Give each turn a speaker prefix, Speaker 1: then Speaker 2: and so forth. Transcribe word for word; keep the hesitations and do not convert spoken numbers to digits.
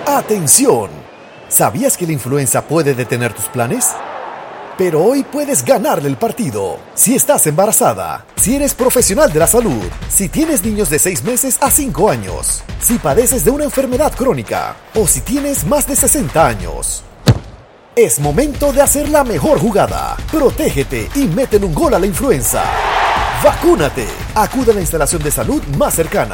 Speaker 1: ¡Atención! ¿Sabías que la influenza puede detener tus planes? Pero hoy puedes ganarle el partido. Si estás embarazada, si eres profesional de la salud, si tienes niños de seis meses a cinco años, si padeces de una enfermedad crónica o si tienes más de sesenta años. Es momento de hacer la mejor jugada. Protégete y métele un gol a la influenza. ¡Vacúnate! Acude a la instalación de salud más cercana.